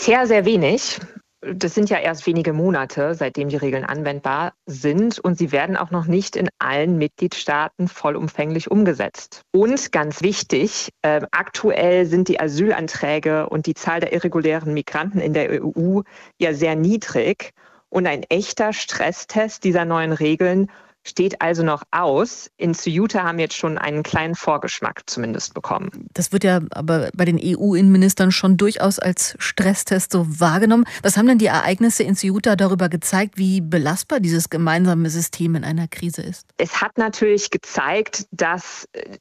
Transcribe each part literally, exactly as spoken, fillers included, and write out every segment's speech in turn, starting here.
Bisher sehr wenig. Das sind ja erst wenige Monate, seitdem die Regeln anwendbar sind und sie werden auch noch nicht in allen Mitgliedstaaten vollumfänglich umgesetzt. Und ganz wichtig, äh, aktuell sind die Asylanträge und die Zahl der irregulären Migranten in der E U ja sehr niedrig und ein echter Stresstest dieser neuen Regeln steht also noch aus. In Ceuta haben wir jetzt schon einen kleinen Vorgeschmack zumindest bekommen. Das wird ja aber bei den E U-Innenministern schon durchaus als Stresstest so wahrgenommen. Was haben denn die Ereignisse in Ceuta darüber gezeigt, wie belastbar dieses gemeinsame System in einer Krise ist? Es hat natürlich gezeigt, dass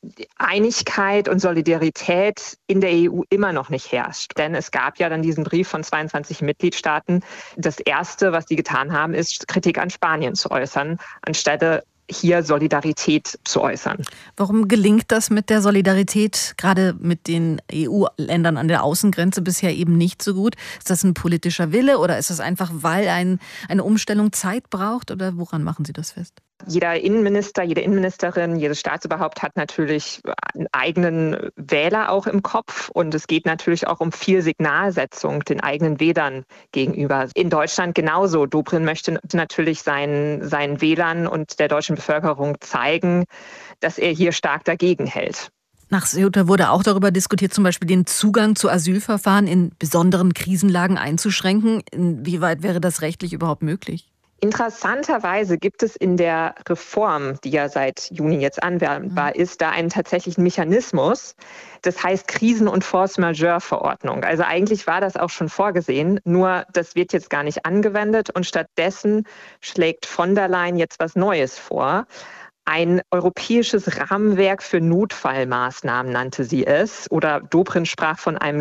Einigkeit und Solidarität in der E U immer noch nicht herrscht. Denn es gab ja dann diesen Brief von zweiundzwanzig Mitgliedstaaten. Das Erste, was die getan haben, ist Kritik an Spanien zu äußern, anstelle hier Solidarität zu äußern. Warum gelingt das mit der Solidarität, gerade mit den E U-Ländern an der Außengrenze, bisher eben nicht so gut? Ist das ein politischer Wille oder ist das einfach, weil ein, eine Umstellung Zeit braucht? Oder woran machen Sie das fest? Jeder Innenminister, jede Innenministerin, jedes Staatsoberhaupt hat natürlich einen eigenen Wähler auch im Kopf. Und es geht natürlich auch um viel Signalsetzung den eigenen Wählern gegenüber. In Deutschland genauso. Dobrindt möchte natürlich seinen, seinen Wählern und der deutschen Bevölkerung zeigen, dass er hier stark dagegen hält. Nach Ceuta wurde auch darüber diskutiert, zum Beispiel den Zugang zu Asylverfahren in besonderen Krisenlagen einzuschränken. Inwieweit wäre das rechtlich überhaupt möglich? Interessanterweise gibt es in der Reform, die ja seit Juni jetzt anwendbar ist, da einen tatsächlichen Mechanismus. Das heißt Krisen- und Force-Majeure-Verordnung. Also eigentlich war das auch schon vorgesehen, nur das wird jetzt gar nicht angewendet und stattdessen schlägt von der Leyen jetzt was Neues vor. Ein europäisches Rahmenwerk für Notfallmaßnahmen nannte sie es, oder Dobrindt sprach von einem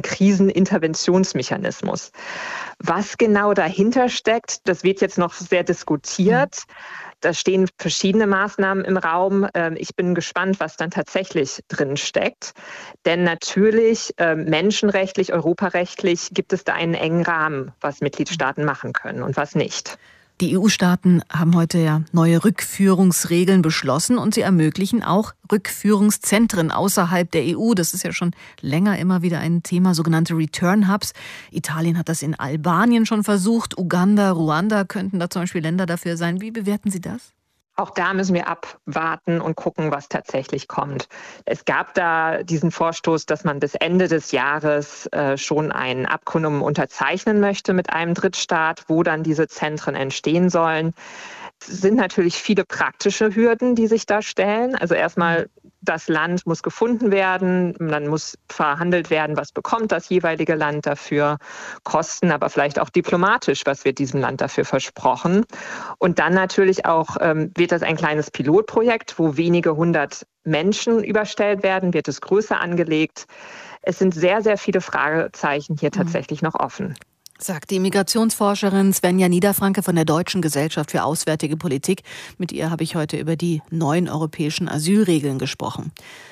Kriseninterventionsmechanismus. Was genau dahinter steckt, das wird jetzt noch sehr diskutiert. Da stehen verschiedene Maßnahmen im Raum. Ich bin gespannt, was dann tatsächlich drin steckt. Denn natürlich menschenrechtlich, europarechtlich gibt es da einen engen Rahmen, was Mitgliedstaaten machen können und was nicht. Die E U-Staaten haben heute ja neue Rückführungsregeln beschlossen und sie ermöglichen auch Rückführungszentren außerhalb der E U. Das ist ja schon länger immer wieder ein Thema, sogenannte Return Hubs. Italien hat das in Albanien schon versucht. Uganda, Ruanda könnten da zum Beispiel Länder dafür sein. Wie bewerten Sie das? Auch da müssen wir abwarten und gucken, was tatsächlich kommt. Es gab da diesen Vorstoß, dass man bis Ende des Jahres äh, schon ein Abkommen unterzeichnen möchte mit einem Drittstaat, wo dann diese Zentren entstehen sollen. Es sind natürlich viele praktische Hürden, die sich da stellen. Also erstmal, das Land muss gefunden werden, dann muss verhandelt werden, was bekommt das jeweilige Land dafür, Kosten, aber vielleicht auch diplomatisch, was wird diesem Land dafür versprochen. Und dann natürlich auch ähm, wird das ein kleines Pilotprojekt, wo wenige hundert Menschen überstellt werden, wird es größer angelegt. Es sind sehr, sehr viele Fragezeichen hier tatsächlich noch offen. Sagt die Migrationsforscherin Svenja Niederfranke von der Deutschen Gesellschaft für Auswärtige Politik. Mit ihr habe ich heute über die neuen europäischen Asylregeln gesprochen.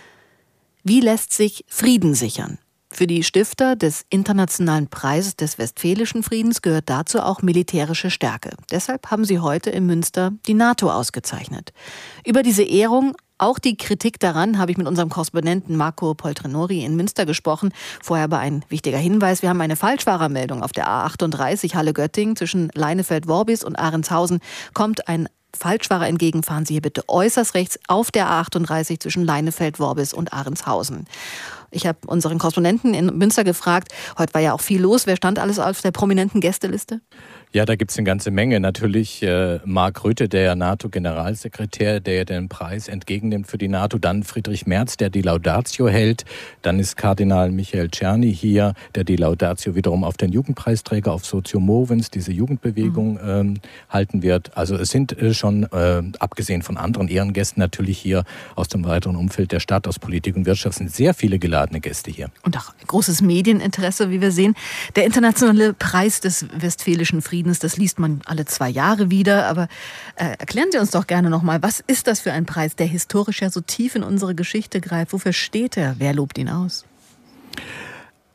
Wie lässt sich Frieden sichern? Für die Stifter des Internationalen Preises des Westfälischen Friedens gehört dazu auch militärische Stärke. Deshalb haben sie heute in Münster die NATO ausgezeichnet. Über diese Ehrung, auch die Kritik daran, habe ich mit unserem Korrespondenten Marco Poltrinori in Münster gesprochen. Vorher aber ein wichtiger Hinweis. Wir haben eine Falschfahrermeldung auf der A achtunddreißig Halle-Göttingen zwischen Leinefeld-Worbis und Ahrentshausen. Kommt ein Falschfahrer entgegen, fahren Sie hier bitte äußerst rechts auf der A achtunddreißig zwischen Leinefeld-Worbis und Ahrentshausen. Ich habe unseren Korrespondenten in Münster gefragt, heute war ja auch viel los. Wer stand alles auf der prominenten Gästeliste? Ja, da gibt es eine ganze Menge. Natürlich äh, Mark Rutte, der NATO-Generalsekretär, der den Preis entgegennimmt für die NATO. Dann Friedrich Merz, der die Laudatio hält. Dann ist Kardinal Michael Czerny hier, der die Laudatio wiederum auf den Jugendpreisträger, auf Socio Movens, diese Jugendbewegung, mhm. ähm, halten wird. Also es sind äh, schon, äh, abgesehen von anderen Ehrengästen, natürlich hier aus dem weiteren Umfeld der Stadt, aus Politik und Wirtschaft, sind sehr viele geladene Gäste hier. Und auch großes Medieninteresse, wie wir sehen. Der Internationale Preis des Westfälischen Friedens, das liest man alle zwei Jahre wieder. Aber äh, erklären Sie uns doch gerne nochmal, was ist das für ein Preis, der historisch ja so tief in unsere Geschichte greift? Wofür steht er? Wer lobt ihn aus?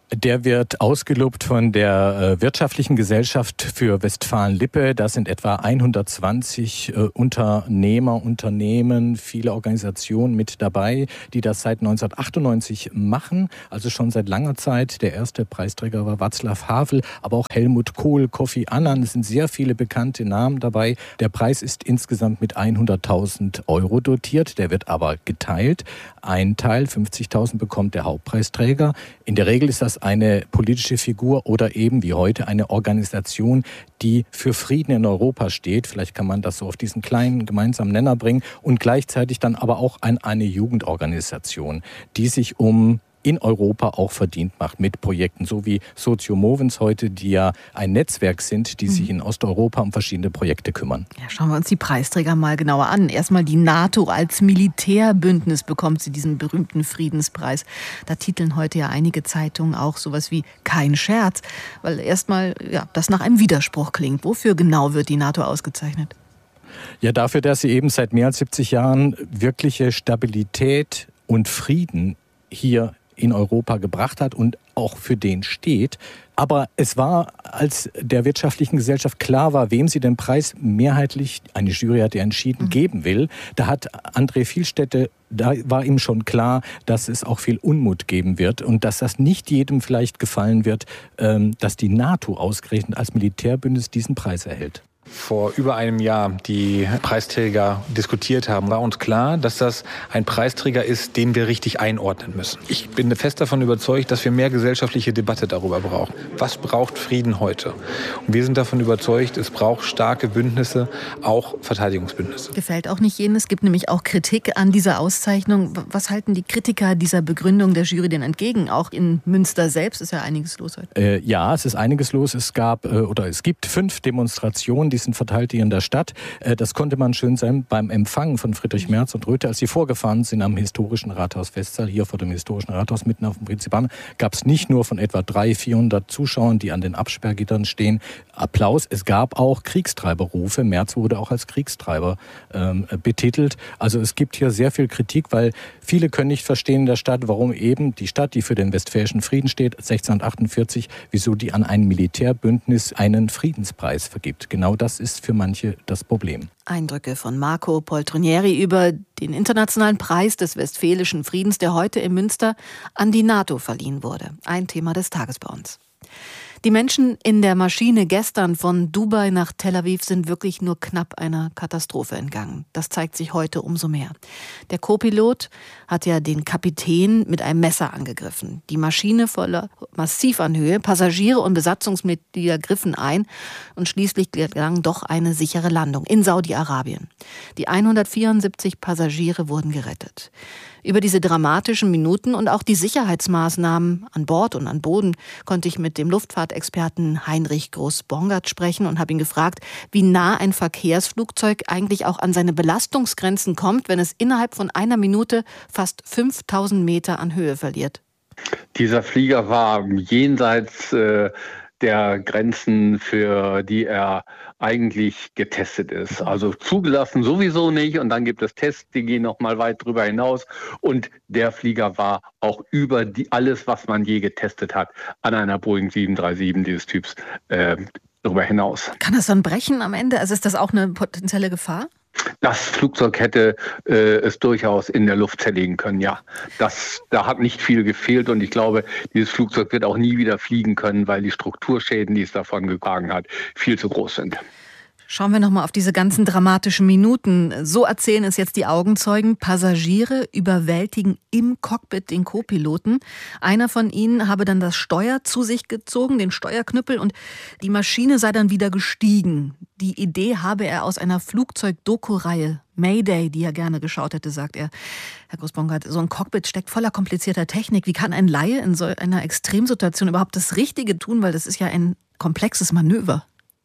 Der wird ausgelobt von der äh, Wirtschaftlichen Gesellschaft für Westfalen-Lippe. Da sind etwa hundertzwanzig äh, Unternehmer, Unternehmen, viele Organisationen mit dabei, die das seit neunzehnhundertachtundneunzig machen, also schon seit langer Zeit. Der erste Preisträger war Václav Havel, aber auch Helmut Kohl, Kofi Annan. Es sind sehr viele bekannte Namen dabei. Der Preis ist insgesamt mit hunderttausend Euro dotiert. Der wird aber geteilt. Ein Teil, fünfzigtausend, bekommt der Hauptpreisträger. In der Regel ist das eine politische Figur oder eben wie heute eine Organisation, die für Frieden in Europa steht. Vielleicht kann man das so auf diesen kleinen gemeinsamen Nenner bringen. Und gleichzeitig dann aber auch an eine Jugendorganisation, die sich um in Europa auch verdient macht mit Projekten, so wie Socio Movens heute, die ja ein Netzwerk sind, die mhm. sich in Osteuropa um verschiedene Projekte kümmern. Ja, schauen wir uns die Preisträger mal genauer an. Erstmal die NATO als Militärbündnis bekommt sie diesen berühmten Friedenspreis. Da titeln heute ja einige Zeitungen auch sowas wie kein Scherz, weil erstmal ja, das nach einem Widerspruch klingt. Wofür genau wird die NATO ausgezeichnet? Ja, dafür, dass sie eben seit mehr als siebzig Jahren wirkliche Stabilität und Frieden hier in Europa gebracht hat und auch für den steht. Aber es war, als der Wirtschaftlichen Gesellschaft klar war, wem sie den Preis mehrheitlich, eine Jury hat ja entschieden, mhm. geben will, da hat André Vielstädte, da war ihm schon klar, dass es auch viel Unmut geben wird und dass das nicht jedem vielleicht gefallen wird, dass die NATO ausgerechnet als Militärbündnis diesen Preis erhält. Vor über einem Jahr die Preisträger diskutiert haben, war uns klar, dass das ein Preisträger ist, den wir richtig einordnen müssen. Ich bin fest davon überzeugt, dass wir mehr gesellschaftliche Debatte darüber brauchen. Was braucht Frieden heute? Und wir sind davon überzeugt, es braucht starke Bündnisse, auch Verteidigungsbündnisse. Gefällt auch nicht jedem. Es gibt nämlich auch Kritik an dieser Auszeichnung. Was halten die Kritiker dieser Begründung der Jury denn entgegen? Auch in Münster selbst ist ja einiges los heute. Äh, ja, es ist einiges los. Es gab äh, oder es gibt fünf Demonstrationen, die sind verteilt hier in der Stadt. Das konnte man schön sehen beim Empfang von Friedrich Merz und Röthe, als sie vorgefahren sind am historischen Rathaus Westsaal, hier vor dem historischen Rathaus mitten auf dem Prinzipaten, gab es nicht nur von etwa dreihundert, vierhundert Zuschauern, die an den Absperrgittern stehen, Applaus. Es gab auch Kriegstreiberrufe. Merz wurde auch als Kriegstreiber ähm, betitelt. Also es gibt hier sehr viel Kritik, weil viele können nicht verstehen in der Stadt, warum eben die Stadt, die für den westfälischen Frieden steht, sechzehnhundertachtundvierzig, wieso die an ein Militärbündnis einen Friedenspreis vergibt. Genau das ist für manche das Problem. Eindrücke von Marco Poltronieri über den Internationalen Preis des Westfälischen Friedens, der heute in Münster an die NATO verliehen wurde. Ein Thema des Tages bei uns. Die Menschen in der Maschine gestern von Dubai nach Tel Aviv sind wirklich nur knapp einer Katastrophe entgangen. Das zeigt sich heute umso mehr. Der Co-Pilot hat ja den Kapitän mit einem Messer angegriffen. Die Maschine voller massiv an Höhe, Passagiere und Besatzungsmitglieder griffen ein und schließlich gelang doch eine sichere Landung in Saudi-Arabien. Die hundertvierundsiebzig Passagiere wurden gerettet. Über diese dramatischen Minuten und auch die Sicherheitsmaßnahmen an Bord und an Boden konnte ich mit dem Luftfahrtexperten Heinrich Groß-Bongert sprechen und habe ihn gefragt, wie nah ein Verkehrsflugzeug eigentlich auch an seine Belastungsgrenzen kommt, wenn es innerhalb von einer Minute fast fünftausend Meter an Höhe verliert. Dieser Flieger war jenseits äh, der Grenzen, für die er eigentlich getestet ist. Also zugelassen sowieso nicht und dann gibt es Tests, die gehen noch mal weit drüber hinaus und der Flieger war auch über die, alles, was man je getestet hat, an einer Boeing sieben drei sieben dieses Typs äh, darüber hinaus. Kann das dann brechen am Ende? Also ist das auch eine potenzielle Gefahr? Das Flugzeug hätte äh, es durchaus in der Luft zerlegen können, ja. Das, da hat nicht viel gefehlt und ich glaube, dieses Flugzeug wird auch nie wieder fliegen können, weil die Strukturschäden, die es davon getragen hat, viel zu groß sind. Schauen wir nochmal auf diese ganzen dramatischen Minuten. So erzählen es jetzt die Augenzeugen. Passagiere überwältigen im Cockpit den Co-Piloten. Einer von ihnen habe dann das Steuer zu sich gezogen, den Steuerknüppel, und die Maschine sei dann wieder gestiegen. Die Idee habe er aus einer Flugzeug-Doku-Reihe Mayday, die er gerne geschaut hätte, sagt er. Herr Groß-Bongert, so ein Cockpit steckt voller komplizierter Technik. Wie kann ein Laie in so einer Extremsituation überhaupt das Richtige tun? Weil das ist ja ein komplexes Manöver.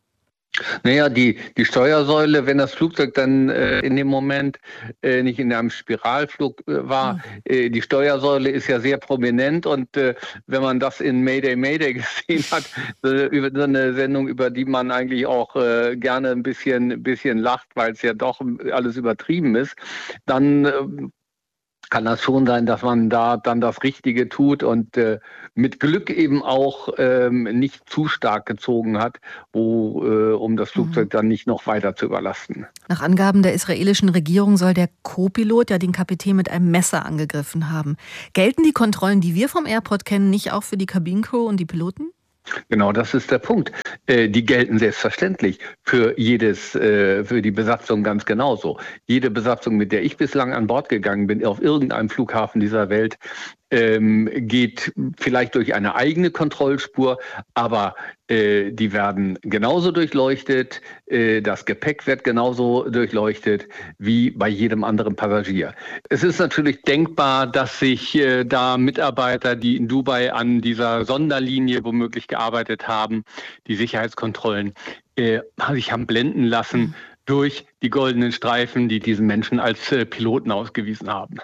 Naja, die, die Steuersäule, wenn das Flugzeug dann äh, in dem Moment äh, nicht in einem Spiralflug äh, war, äh, die Steuersäule ist ja sehr prominent und äh, wenn man das in Mayday Mayday gesehen hat, äh, über so eine Sendung, über die man eigentlich auch äh, gerne ein bisschen, bisschen lacht, weil es ja doch alles übertrieben ist, dann äh, kann das schon sein, dass man da dann das Richtige tut und äh, mit Glück eben auch ähm, nicht zu stark gezogen hat, wo, äh, um das Flugzeug mhm. dann nicht noch weiter zu überlasten. Nach Angaben der israelischen Regierung soll der Co-Pilot ja den Kapitän mit einem Messer angegriffen haben. Gelten die Kontrollen, die wir vom Airport kennen, nicht auch für die Kabinencrew und die Piloten? Genau, das ist der Punkt. Äh, die gelten selbstverständlich für jedes, äh, für die Besatzung ganz genauso. Jede Besatzung, mit der ich bislang an Bord gegangen bin, auf irgendeinem Flughafen dieser Welt, ähm, geht vielleicht durch eine eigene Kontrollspur, aber äh, die werden genauso durchleuchtet, äh, das Gepäck wird genauso durchleuchtet wie bei jedem anderen Passagier. Es ist natürlich denkbar, dass sich äh, da Mitarbeiter, die in Dubai an dieser Sonderlinie womöglich gearbeitet haben, die Sicherheitskontrollen, äh, sich haben blenden lassen mhm. durch die goldenen Streifen, die diesen Menschen als äh, Piloten ausgewiesen haben.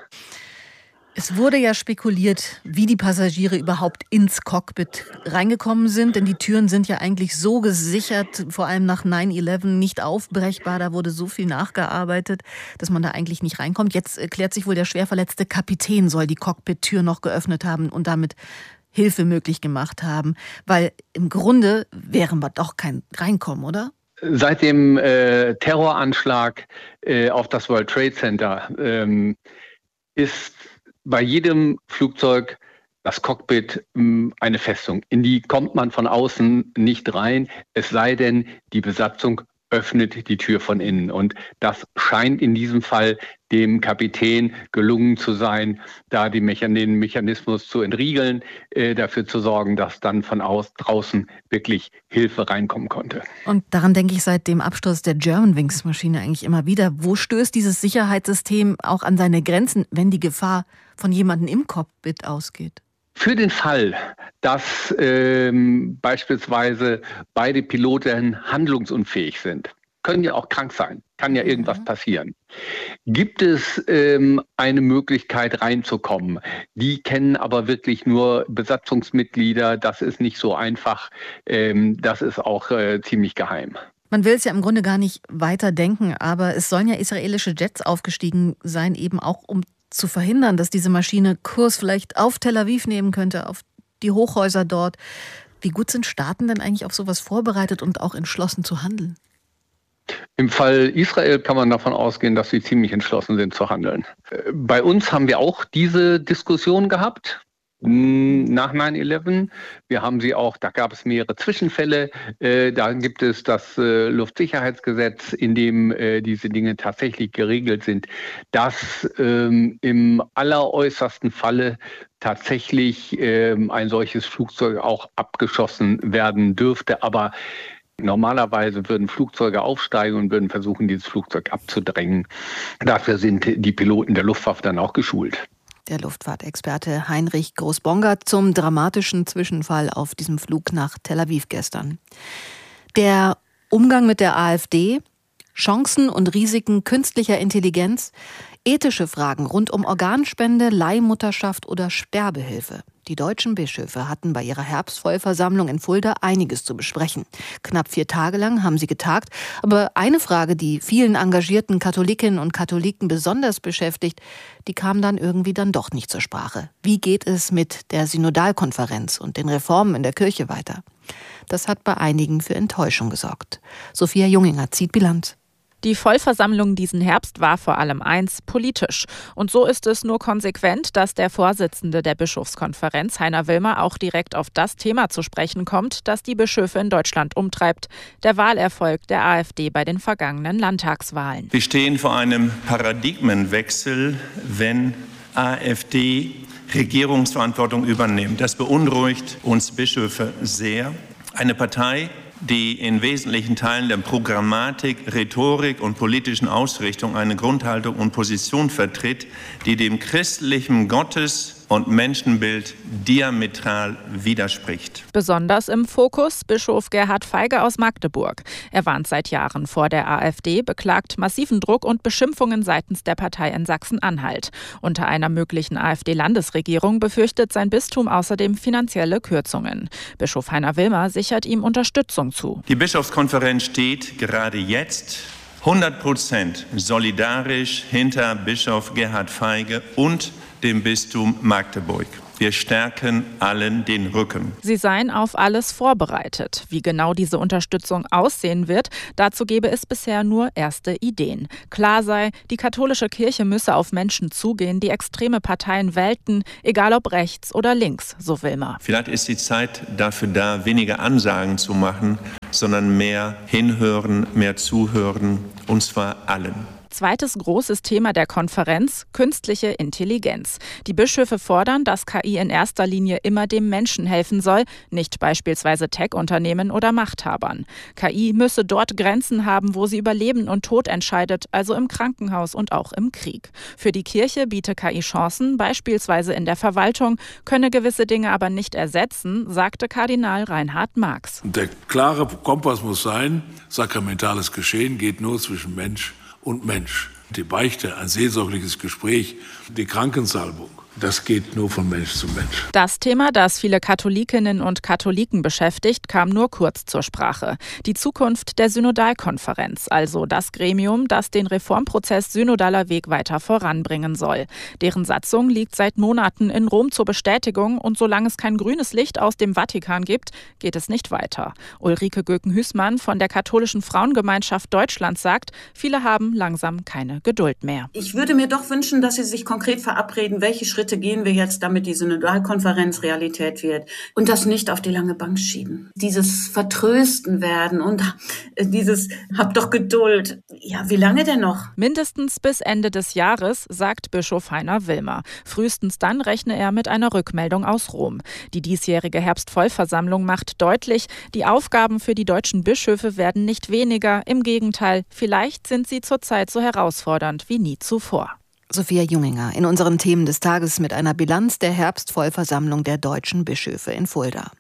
Es wurde ja spekuliert, wie die Passagiere überhaupt ins Cockpit reingekommen sind, denn die Türen sind ja eigentlich so gesichert, vor allem nach neun elf nicht aufbrechbar. Da wurde so viel nachgearbeitet, dass man da eigentlich nicht reinkommt. Jetzt erklärt sich wohl, der schwer verletzte Kapitän soll die Cockpit-Tür noch geöffnet haben und damit Hilfe möglich gemacht haben, weil im Grunde wären wir doch kein Reinkommen, oder? Seit dem äh, Terroranschlag äh, auf das World Trade Center ähm, ist bei jedem Flugzeug das Cockpit eine Festung. In die kommt man von außen nicht rein, es sei denn, die Besatzung öffnet die Tür von innen. Und das scheint in diesem Fall dem Kapitän gelungen zu sein, da die Mechan- den Mechanismus zu entriegeln, äh, dafür zu sorgen, dass dann von aus draußen wirklich Hilfe reinkommen konnte. Und daran denke ich seit dem Absturz der Germanwings-Maschine eigentlich immer wieder. Wo stößt dieses Sicherheitssystem auch an seine Grenzen, wenn die Gefahr von jemandem im Cockpit ausgeht? Für den Fall, dass ähm, beispielsweise beide Piloten handlungsunfähig sind, können ja auch krank sein, kann ja irgendwas passieren, gibt es ähm, eine Möglichkeit reinzukommen. Die kennen aber wirklich nur Besatzungsmitglieder, das ist nicht so einfach, ähm, das ist auch äh, ziemlich geheim. Man will es ja im Grunde gar nicht weiter denken, aber es sollen ja israelische Jets aufgestiegen sein, eben auch um zu verhindern, dass diese Maschine Kurs vielleicht auf Tel Aviv nehmen könnte, auf die Hochhäuser dort. Wie gut sind Staaten denn eigentlich auf sowas vorbereitet und auch entschlossen zu handeln? Im Fall Israel kann man davon ausgehen, dass sie ziemlich entschlossen sind zu handeln. Bei uns haben wir auch diese Diskussion gehabt. Nach neun elf. Wir haben sie auch, da gab es mehrere Zwischenfälle. Äh, da gibt es das äh, Luftsicherheitsgesetz, in dem äh, diese Dinge tatsächlich geregelt sind, dass ähm, im alleräußersten Falle tatsächlich ähm, ein solches Flugzeug auch abgeschossen werden dürfte. Aber normalerweise würden Flugzeuge aufsteigen und würden versuchen, dieses Flugzeug abzudrängen. Dafür sind die Piloten der Luftwaffe dann auch geschult. Der Luftfahrtexperte Heinrich Groß-Bongert zum dramatischen Zwischenfall auf diesem Flug nach Tel Aviv gestern. Der Umgang mit der AfD, Chancen und Risiken künstlicher Intelligenz, ethische Fragen rund um Organspende, Leihmutterschaft oder Sterbehilfe. Die deutschen Bischöfe hatten bei ihrer Herbstvollversammlung in Fulda einiges zu besprechen. Knapp vier Tage lang haben sie getagt. Aber eine Frage, die vielen engagierten Katholikinnen und Katholiken besonders beschäftigt, die kam dann irgendwie dann doch nicht zur Sprache. Wie geht es mit der Synodalkonferenz und den Reformen in der Kirche weiter? Das hat bei einigen für Enttäuschung gesorgt. Sophia Junginger zieht Bilanz. Die Vollversammlung diesen Herbst war vor allem eins, politisch. Und so ist es nur konsequent, dass der Vorsitzende der Bischofskonferenz, Heiner Wilmer, auch direkt auf das Thema zu sprechen kommt, das die Bischöfe in Deutschland umtreibt: der Wahlerfolg der AfD bei den vergangenen Landtagswahlen. Wir stehen vor einem Paradigmenwechsel, wenn AfD Regierungsverantwortung übernimmt. Das beunruhigt uns Bischöfe sehr. Eine Partei, die in wesentlichen Teilen der Programmatik, Rhetorik und politischen Ausrichtung eine Grundhaltung und Position vertritt, die dem christlichen Gottes- und Menschenbild diametral widerspricht. Besonders im Fokus Bischof Gerhard Feige aus Magdeburg. Er warnt seit Jahren vor der AfD, beklagt massiven Druck und Beschimpfungen seitens der Partei in Sachsen-Anhalt. Unter einer möglichen AfD-Landesregierung befürchtet sein Bistum außerdem finanzielle Kürzungen. Bischof Heiner Wilmer sichert ihm Unterstützung zu. Die Bischofskonferenz steht gerade jetzt hundert Prozent solidarisch hinter Bischof Gerhard Feige und dem Bistum Magdeburg. Wir stärken allen den Rücken. Sie seien auf alles vorbereitet. Wie genau diese Unterstützung aussehen wird, dazu gebe es bisher nur erste Ideen. Klar sei, die katholische Kirche müsse auf Menschen zugehen, die extreme Parteien wählten, egal ob rechts oder links, so Wilmer. Vielleicht ist die Zeit dafür da, weniger Ansagen zu machen, sondern mehr hinhören, mehr zuhören, und zwar allen. Zweites großes Thema der Konferenz: künstliche Intelligenz. Die Bischöfe fordern, dass K I in erster Linie immer dem Menschen helfen soll, nicht beispielsweise Tech-Unternehmen oder Machthabern. K I müsse dort Grenzen haben, wo sie über Leben und Tod entscheidet, also im Krankenhaus und auch im Krieg. Für die Kirche biete K I Chancen, beispielsweise in der Verwaltung, könne gewisse Dinge aber nicht ersetzen, sagte Kardinal Reinhard Marx. Der klare Kompass muss sein, sakramentales Geschehen geht nur zwischen Mensch und Mensch. Die Beichte, ein seelsorgliches Gespräch, die Krankensalbung, das geht nur von Mensch zu Mensch. Das Thema, das viele Katholikinnen und Katholiken beschäftigt, kam nur kurz zur Sprache. Die Zukunft der Synodalkonferenz, also das Gremium, das den Reformprozess Synodaler Weg weiter voranbringen soll. Deren Satzung liegt seit Monaten in Rom zur Bestätigung und solange es kein grünes Licht aus dem Vatikan gibt, geht es nicht weiter. Ulrike Göken-Hüßmann von der Katholischen Frauengemeinschaft Deutschland sagt, viele haben langsam keine Geduld mehr. Ich würde mir doch wünschen, dass Sie sich konkret verabreden, welche Schritte gehen wir jetzt, damit die Synodalkonferenz Realität wird, und das nicht auf die lange Bank schieben. Dieses Vertrösten werden und dieses "Hab doch Geduld". Ja, wie lange denn noch? Mindestens bis Ende des Jahres, sagt Bischof Heiner Wilmer. Frühestens dann rechne er mit einer Rückmeldung aus Rom. Die diesjährige Herbstvollversammlung macht deutlich, die Aufgaben für die deutschen Bischöfe werden nicht weniger. Im Gegenteil, vielleicht sind sie zurzeit so herausfordernd wie nie zuvor. Sophia Junginger in unseren Themen des Tages mit einer Bilanz der Herbstvollversammlung der deutschen Bischöfe in Fulda.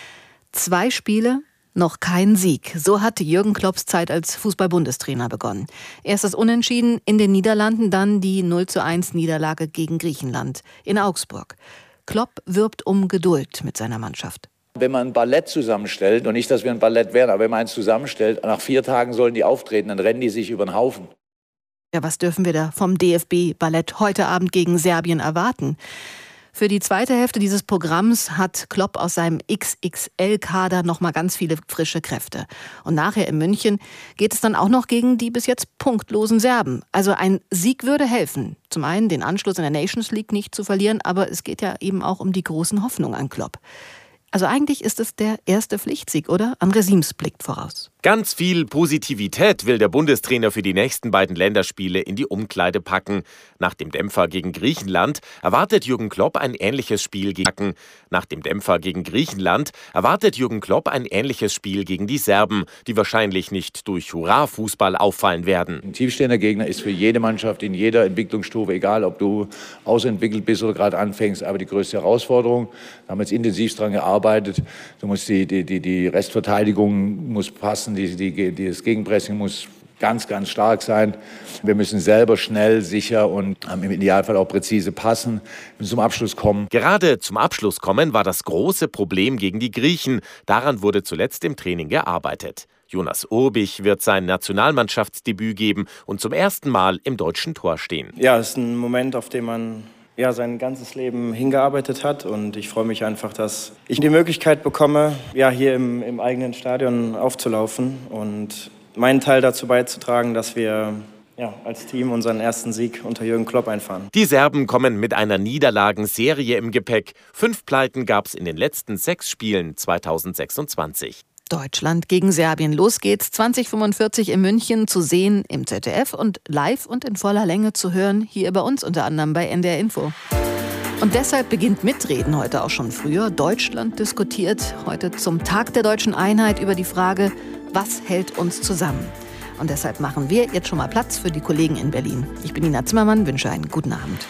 Zwei Spiele, noch kein Sieg. So hat Jürgen Klopps Zeit als Fußball-Bundestrainer begonnen. Erst das Unentschieden in den Niederlanden, dann die null zu eins Niederlage gegen Griechenland in Augsburg. Klopp wirbt um Geduld mit seiner Mannschaft. Wenn man ein Ballett zusammenstellt, und nicht, dass wir ein Ballett wären, aber wenn man eins zusammenstellt, nach vier Tagen sollen die auftreten, dann rennen die sich über den Haufen. Ja, was dürfen wir da vom D F B-Ballett heute Abend gegen Serbien erwarten? Für die zweite Hälfte dieses Programms hat Klopp aus seinem X X L-Kader noch mal ganz viele frische Kräfte. Und nachher in München geht es dann auch noch gegen die bis jetzt punktlosen Serben. Also ein Sieg würde helfen. Zum einen den Anschluss in der Nations League nicht zu verlieren, aber es geht ja eben auch um die großen Hoffnungen an Klopp. Also eigentlich ist es der erste Pflichtsieg, oder? André Siems blickt voraus. Ganz viel Positivität will der Bundestrainer für die nächsten beiden Länderspiele in die Umkleide packen. Nach dem Dämpfer gegen Griechenland erwartet Jürgen Klopp ein ähnliches Spiel gegen Nach dem Dämpfer gegen Griechenland erwartet Jürgen Klopp ein ähnliches Spiel gegen die Serben, die wahrscheinlich nicht durch Hurra-Fußball auffallen werden. Ein tiefstehender Gegner ist für jede Mannschaft in jeder Entwicklungsstufe, egal ob du ausentwickelt bist oder gerade anfängst, aber die größte Herausforderung. Da haben wir jetzt intensiv dran gearbeitet. Du musst die, die, die, die Restverteidigung muss passen. Die, die, die, das Gegenpressing muss ganz, ganz stark sein. Wir müssen selber schnell, sicher und im Idealfall auch präzise passen und zum Abschluss kommen. Gerade zum Abschluss kommen war das große Problem gegen die Griechen. Daran wurde zuletzt im Training gearbeitet. Jonas Urbich wird sein Nationalmannschaftsdebüt geben und zum ersten Mal im deutschen Tor stehen. Ja, es ist ein Moment, auf den man ja, sein ganzes Leben hingearbeitet hat, und ich freue mich einfach, dass ich die Möglichkeit bekomme, ja, hier im, im eigenen Stadion aufzulaufen und meinen Teil dazu beizutragen, dass wir ja, als Team unseren ersten Sieg unter Jürgen Klopp einfahren. Die Serben kommen mit einer Niederlagenserie im Gepäck. Fünf Pleiten gab es in den letzten sechs Spielen zweitausendsechsundzwanzig. Deutschland gegen Serbien. Los geht's, zwanzig fünfundvierzig in München, zu sehen im Z D F und live und in voller Länge zu hören, hier bei uns unter anderem bei N D R Info. Und deshalb beginnt Mitreden heute auch schon früher. Deutschland diskutiert heute zum Tag der deutschen Einheit über die Frage, was hält uns zusammen? Und deshalb machen wir jetzt schon mal Platz für die Kollegen in Berlin. Ich bin Nina Zimmermann, wünsche einen guten Abend.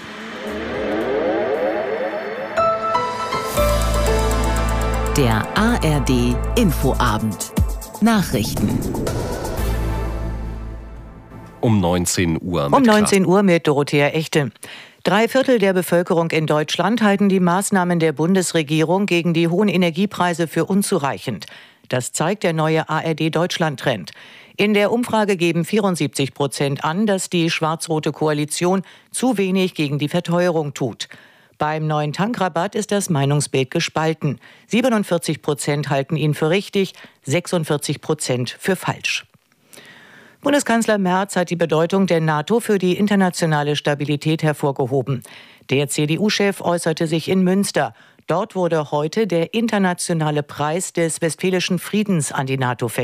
Der A R D Infoabend. Nachrichten. Um neunzehn Uhr. Um neunzehn Uhr mit Dorothea Echte. Drei Viertel der Bevölkerung in Deutschland halten die Maßnahmen der Bundesregierung gegen die hohen Energiepreise für unzureichend. Das zeigt der neue A R D-Deutschland-Trend. In der Umfrage geben vierundsiebzig Prozent an, dass die schwarz-rote Koalition zu wenig gegen die Verteuerung tut. Beim neuen Tankrabatt ist das Meinungsbild gespalten. siebenundvierzig Prozent halten ihn für richtig, sechsundvierzig Prozent für falsch. Bundeskanzler Merz hat die Bedeutung der NATO für die internationale Stabilität hervorgehoben. Der C D U-Chef äußerte sich in Münster. Dort wurde heute der internationale Preis des Westfälischen Friedens an die NATO verliehen.